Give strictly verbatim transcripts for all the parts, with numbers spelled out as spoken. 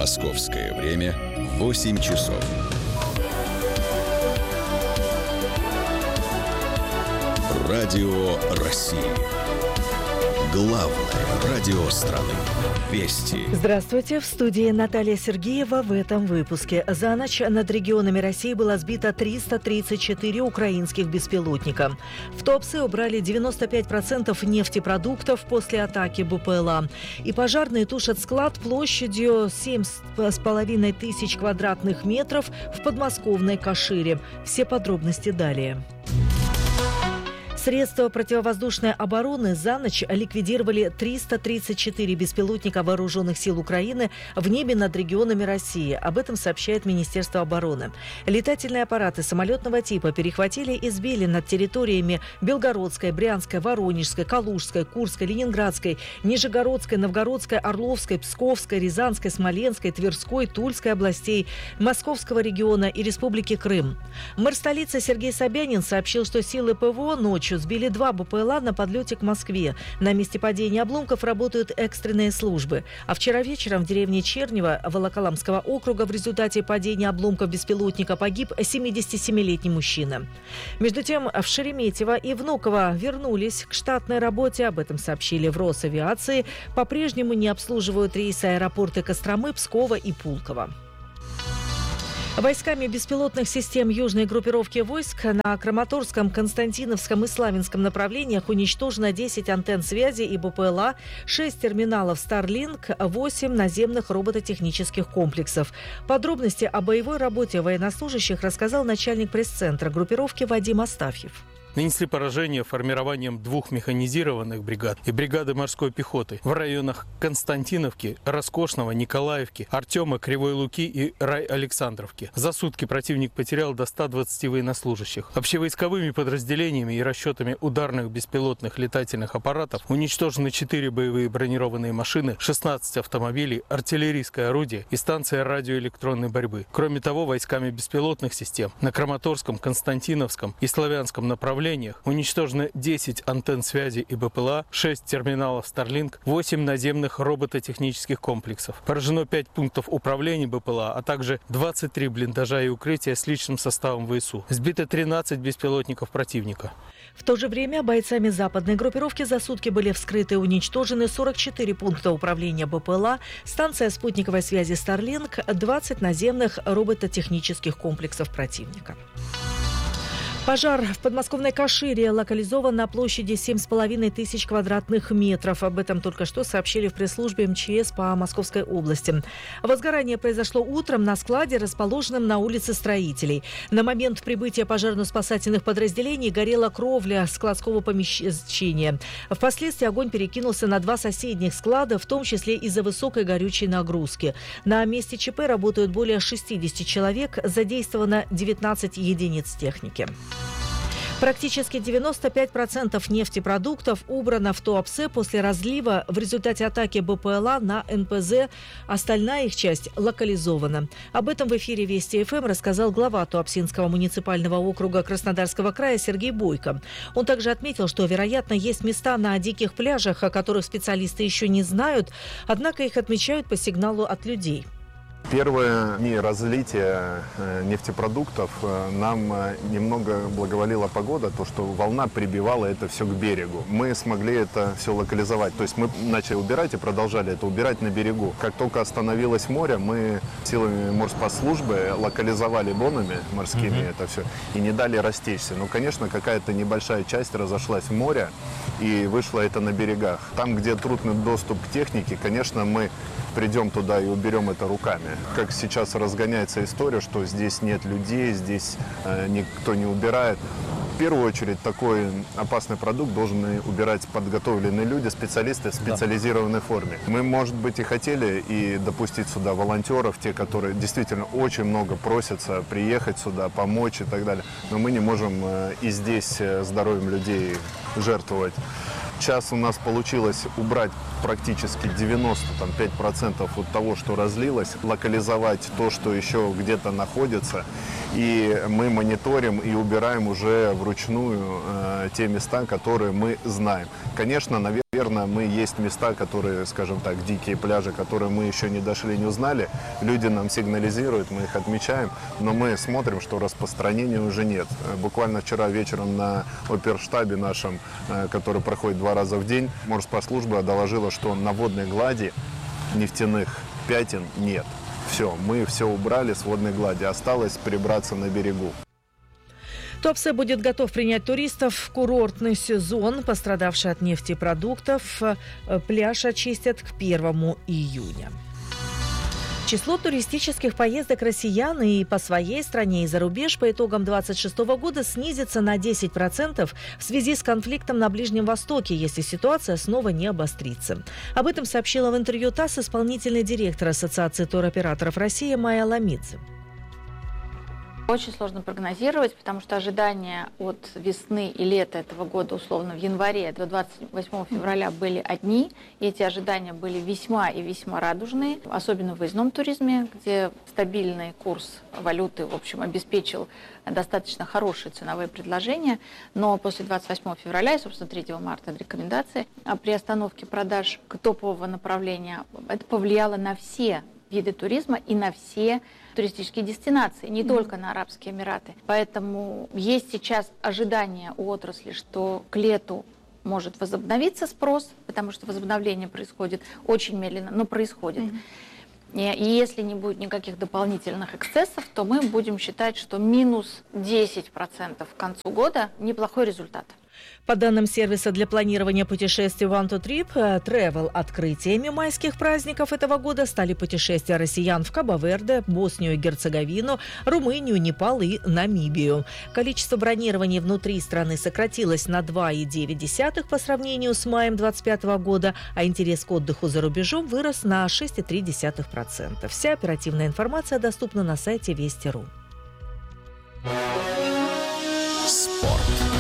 Московское время восемь часов. Радио России. Главное радио страны. Вести. Здравствуйте. В студии Наталья Сергеева. В этом выпуске. За ночь над регионами России было сбито триста тридцать четыре украинских беспилотника. В Туапсе убрали девяносто пять процентов нефтепродуктов после атаки БПЛА. И пожарные тушат склад площадью семь с половиной тысяч квадратных метров в подмосковной Кашире. Все подробности далее. Средства противовоздушной обороны за ночь ликвидировали триста тридцать четыре беспилотника вооруженных сил Украины в небе над регионами России. Об этом сообщает Министерство обороны. Летательные аппараты самолетного типа перехватили и сбили над территориями Белгородской, Брянской, Воронежской, Калужской, Курской, Ленинградской, Нижегородской, Новгородской, Орловской, Псковской, Рязанской, Смоленской, Тверской, Тульской областей, Московского региона и Республики Крым. Мэр столицы Сергей Собянин сообщил, что силы ПВО ночью сбили два БПЛА на подлете к Москве. На месте падения обломков работают экстренные службы. А вчера вечером в деревне Чернево Волоколамского округа в результате падения обломков беспилотника погиб семидесятисемилетний мужчина. Между тем, в Шереметьево и Внуково вернулись к штатной работе. Об этом сообщили в Росавиации. По-прежнему не обслуживают рейсы аэропорты Костромы, Пскова и Пулково. Войсками беспилотных систем южной группировки войск на Краматорском, Константиновском и Славянском направлениях уничтожено десять антенн связи и БПЛА, шесть терминалов Starlink, восемь наземных робототехнических комплексов. Подробности о боевой работе военнослужащих рассказал начальник пресс-центра группировки Вадим Астафьев. Нанесли поражение формированием двух механизированных бригад и бригады морской пехоты в районах Константиновки, Роскошного, Николаевки, Артема, Кривой Луки и Рай-Александровки. За сутки противник потерял до ста двадцати военнослужащих. Общевойсковыми подразделениями и расчетами ударных беспилотных летательных аппаратов уничтожены четыре боевые бронированные машины, шестнадцать автомобилей, артиллерийское орудие и станция радиоэлектронной борьбы. Кроме того, войсками беспилотных систем на Краматорском, Константиновском и Славянском направлениях уничтожено десять антенн связи и БПЛА, шесть терминалов Starlink, восемь наземных робототехнических комплексов. Поражено пять пунктов управления БПЛА, а также двадцать три блиндажа и укрытия с личным составом ВСУ. Сбито тринадцать беспилотников противника. В то же время бойцами западной группировки за сутки были вскрыты и уничтожены сорок четыре пункта управления БПЛА, станция спутниковой связи Starlink, двадцать наземных робототехнических комплексов противника. Пожар в подмосковной Кашире локализован на площади семь с половиной тысяч квадратных метров. Об этом только что сообщили в пресс-службе МЧС по Московской области. Возгорание произошло утром на складе, расположенном на улице Строителей. На момент прибытия пожарно-спасательных подразделений горела кровля складского помещения. Впоследствии огонь перекинулся на два соседних склада, в том числе из-за высокой горючей нагрузки. На месте ЧП работают более шестидесяти человек, задействовано девятнадцать единиц техники. Практически девяносто пять процентов нефтепродуктов убрано в Туапсе после разлива в результате атаки БПЛА на эн пэ зэ. Остальная их часть локализована. Об этом в эфире Вести ФМ рассказал глава Туапсинского муниципального округа Краснодарского края Сергей Бойко. Он также отметил, что, вероятно, есть места на диких пляжах, о которых специалисты еще не знают, однако их отмечают по сигналу от людей. Первые дни разлития нефтепродуктов нам немного благоволила погода, то, что волна прибивала это все к берегу. Мы смогли это все локализовать, то есть мы начали убирать и продолжали это убирать на берегу. Как только остановилось море, мы силами морспасслужбы локализовали бонами морскими mm-hmm. это все и не дали растечься. Но, конечно, какая-то небольшая часть разошлась в море и вышло это на берегах. Там, где трудный доступ к технике, конечно, мы придем туда и уберем это руками. Как сейчас разгоняется история, что здесь нет людей, здесь э, никто не убирает. В первую очередь такой опасный продукт должны убирать подготовленные люди, специалисты в специализированной форме. Мы, может быть, и хотели и допустить сюда волонтеров, те, которые действительно очень много просятся приехать сюда, помочь и так далее. Но мы не можем э, и здесь здоровьем людей жертвовать. Сейчас у нас получилось убрать практически девяносто пять процентов от того, что разлилось, локализовать то, что еще где-то находится. И мы мониторим и убираем уже вручную э, те места, которые мы знаем. Конечно, наверное, Верно, мы есть места, которые, скажем так, дикие пляжи, которые мы еще не дошли, не узнали. Люди нам сигнализируют, мы их отмечаем, но мы смотрим, что распространения уже нет. Буквально вчера вечером на оперштабе нашем, который проходит два раза в день, морспецслужба доложила, что на водной глади нефтяных пятен нет. Все, мы все убрали с водной глади, осталось прибраться на берегу. Туапсе будет готов принять туристов в курортный сезон. Пострадавшие от нефтепродуктов пляж очистят к первому июня. Число туристических поездок россиян и по своей стране, и за рубеж по итогам двадцать шестого года снизится на десять процентов в связи с конфликтом на Ближнем Востоке, если ситуация снова не обострится. Об этом сообщила в интервью ТАСС исполнительный директор Ассоциации туроператоров России Майя Ламидзе. Очень сложно прогнозировать, потому что ожидания от весны и лета этого года, условно, в январе до двадцать восьмого февраля были одни, и эти ожидания были весьма и весьма радужные, особенно в выездном туризме, где стабильный курс валюты, в общем, обеспечил достаточно хорошие ценовые предложения, но после двадцать восьмого февраля и, собственно, третьего марта рекомендации о приостановке продаж топового направления, это повлияло на все виды туризма и на все туристические дестинации, не mm-hmm. только на Арабские Эмираты. Поэтому есть сейчас ожидание у отрасли, что к лету может возобновиться спрос, потому что возобновление происходит очень медленно, но происходит. Mm-hmm. И, и если не будет никаких дополнительных эксцессов, то мы будем считать, что минус десять процентов к концу года неплохой результат. По данным сервиса для планирования путешествий One to Trip, Travel, открытиями майских праздников этого года стали путешествия россиян в Кабо-Верде, Боснию и Герцеговину, Румынию, Непал и Намибию. Количество бронирований внутри страны сократилось на два целых девять десятых по сравнению с маем двадцать пятого года, а интерес к отдыху за рубежом вырос на шесть целых три десятых процента. Вся оперативная информация доступна на сайте Вести точка ру. Спорт.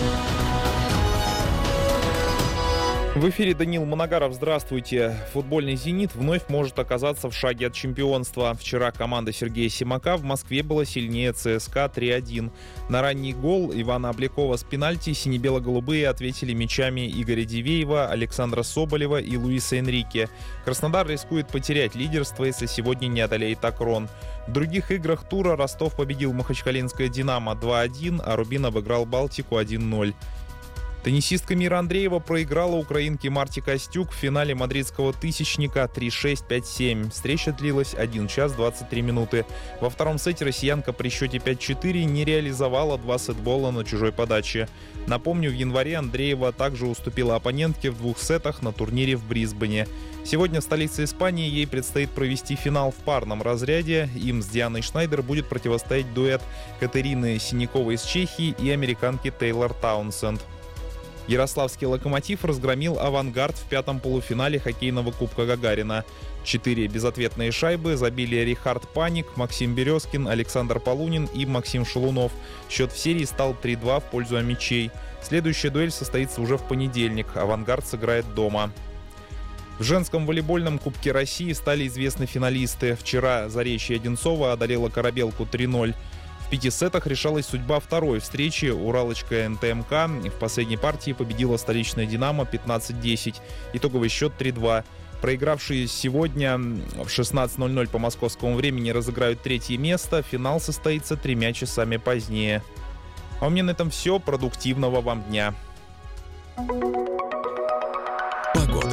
В эфире Даниил Моногаров. Здравствуйте. Футбольный «Зенит» вновь может оказаться в шаге от чемпионства. Вчера команда Сергея Симака в Москве была сильнее ЦСКА три один. На ранний гол Ивана Облякова с пенальти сине-бело-голубые ответили мячами Игоря Дивеева, Александра Соболева и Луиса Энрике. Краснодар рискует потерять лидерство, если сегодня не одолеет Акрон. В других играх тура Ростов победил Махачкалинское «Динамо» два один, а Рубин обыграл Балтику один ноль. Теннисистка Мира Андреева проиграла украинке Марте Костюк в финале мадридского тысячника три шесть пять семь. Встреча длилась один час двадцать три минуты. Во втором сете россиянка при счете пять четыре не реализовала два сетбола на чужой подаче. Напомню, в январе Андреева также уступила оппонентке в двух сетах на турнире в Брисбене. Сегодня в столице Испании ей предстоит провести финал в парном разряде. Им с Дианой Шнайдер будет противостоять дуэт Катерины Синяковой из Чехии и американки Тейлор Таунсенд. Ярославский «Локомотив» разгромил «Авангард» в пятом полуфинале хоккейного Кубка Гагарина. Четыре безответные шайбы забили Рихард Паник, Максим Березкин, Александр Полунин и Максим Шелунов. Счет в серии стал три два в пользу амичей. Следующая дуэль состоится уже в понедельник. «Авангард» сыграет дома. В женском волейбольном Кубке России стали известны финалисты. Вчера Заречье Одинцово одолела Корабелку три ноль. В пяти сетах решалась судьба второй встречи. Уралочка эн тэ эм ка в последней партии победила столичная «Динамо» пятнадцать десять. Итоговый счет три два. Проигравшие сегодня в шестнадцать ноль ноль по московскому времени разыграют третье место. Финал состоится тремя часами позднее. А у меня на этом все. Продуктивного вам дня. Погода.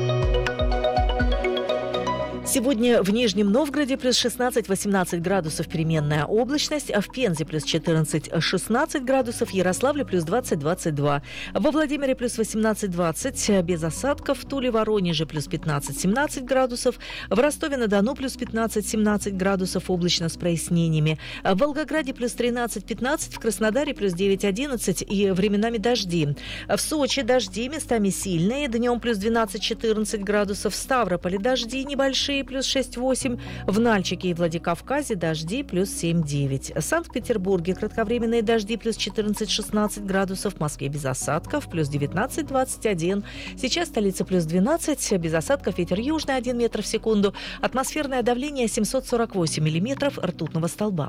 Сегодня в Нижнем Новгороде плюс шестнадцать-восемнадцать градусов переменная облачность, а в Пензе плюс четырнадцать-шестнадцать градусов, Ярославле плюс двадцать-двадцать два, во Владимире плюс восемнадцать-двадцать, без осадков, в Туле, Воронеже плюс пятнадцать-семнадцать градусов, в Ростове-на-Дону плюс пятнадцать-семнадцать градусов, облачно с прояснениями, в Волгограде плюс тринадцать-пятнадцать, в Краснодаре плюс девять-одиннадцать и временами дожди. В Сочи дожди местами сильные, днем плюс двенадцать-четырнадцать градусов, в Ставрополе дожди небольшие, плюс шесть-восемь, в Нальчике и Владикавказе дожди плюс семь-девять. В Санкт-Петербурге кратковременные дожди плюс четырнадцать-шестнадцать градусов, в Москве без осадков плюс девятнадцать-двадцать один. Сейчас столица плюс двенадцать, без осадков, ветер южный один метр в секунду, атмосферное давление семьсот сорок восемь миллиметров ртутного столба.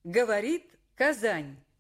Говорит Казань.